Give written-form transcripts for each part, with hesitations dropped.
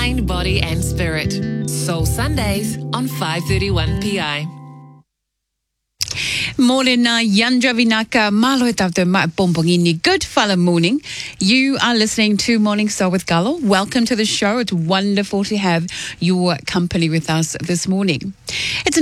mind, body and spirit. Soul Sundays on 5:31 PI. Morning na Yandra Vinaka Malo Tavte Ma Pompongini. Good follow morning. You are listening to Morning Soul with Gallo. Welcome to the show. It's wonderful to have your company with us this morning. It's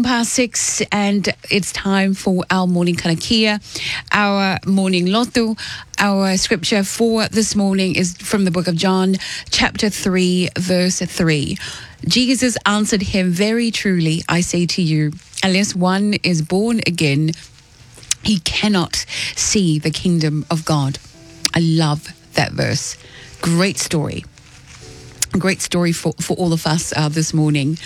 6:19 and it's time for our morning kanakia, our morning lotu. Our scripture for this morning is from the book of John, chapter 3, verse 3. Jesus answered him, "Very truly, I say to you, unless one is born again, he cannot see the kingdom of God." I love that verse. Great story. Great story for all of us this morning.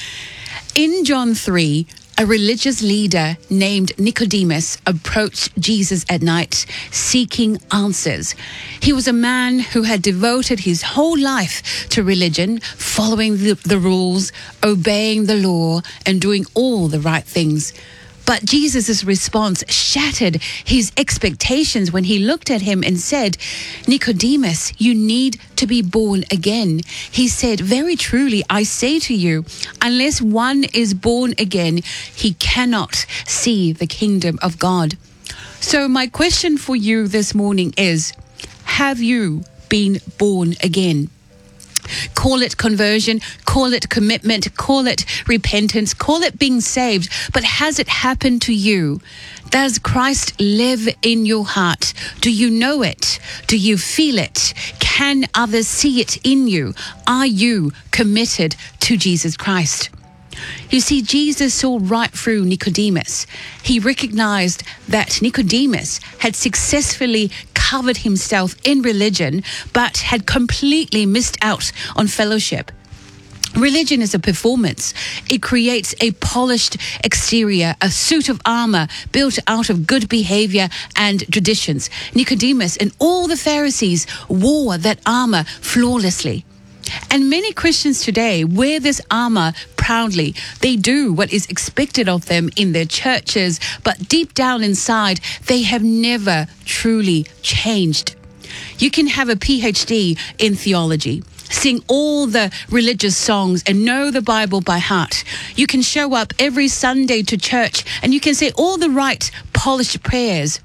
In John 3, a religious leader named Nicodemus approached Jesus at night seeking answers. He was a man who had devoted his whole life to religion, following the rules, obeying the law, and doing all the right things. But Jesus' response shattered his expectations when he looked at him and said, "Nicodemus, you need to be born again." He said, "Very truly, I say to you, unless one is born again, he cannot see the kingdom of God." So my question for you this morning is, have you been born again? Call it conversion, call it commitment, call it repentance, call it being saved. But has it happened to you? Does Christ live in your heart? Do you know it? Do you feel it? Can others see it in you? Are you committed to Jesus Christ? You see, Jesus saw right through Nicodemus. He recognized that Nicodemus had successfully covered himself in religion, but had completely missed out on fellowship. Religion is a performance. It creates a polished exterior, a suit of armor built out of good behavior and traditions. Nicodemus and all the Pharisees wore that armor flawlessly. And many Christians today wear this armor proudly. They do what is expected of them in their churches, but deep down inside, they have never truly changed. You can have a PhD in theology, sing all the religious songs and know the Bible by heart. You can show up every Sunday to church and you can say all the right polished prayers.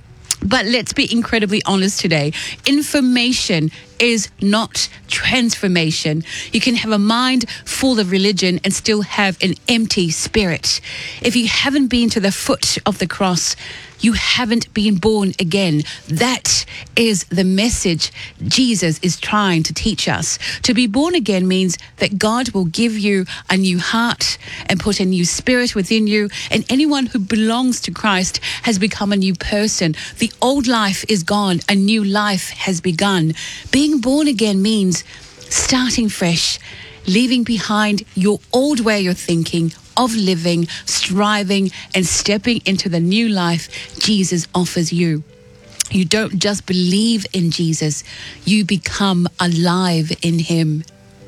But let's be incredibly honest today. Information is not transformation. You can have a mind full of religion and still have an empty spirit. If you haven't been to the foot of the cross, you haven't been born again. That is the message Jesus is trying to teach us. To be born again means that God will give you a new heart and put a new spirit within you. And anyone who belongs to Christ has become a new person. The old life is gone. A new life has begun. Being born again means starting fresh, leaving behind your old way of thinking, of living, striving, and stepping into the new life Jesus offers you. You don't just believe in Jesus, you become alive in him.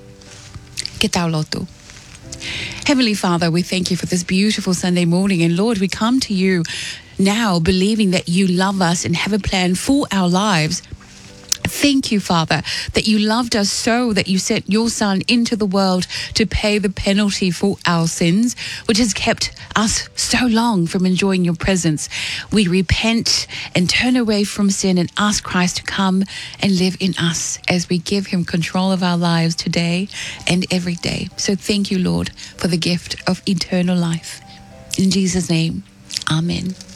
Que tal, Loto? Heavenly Father, we thank you for this beautiful Sunday morning. And Lord, we come to you now believing that you love us and have a plan for our lives. Thank you, Father, that you loved us so that you sent your Son into the world to pay the penalty for our sins, which has kept us so long from enjoying your presence. We repent and turn away from sin and ask Christ to come and live in us as we give him control of our lives today and every day. So thank you, Lord, for the gift of eternal life. In Jesus' name, amen.